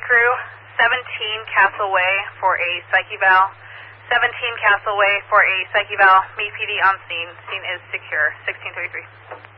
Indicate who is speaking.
Speaker 1: crew, 17 Castle Way for a psych eval. 17 Castle Way for a psych eval. Meet PD on scene. Scene is secure. 1633.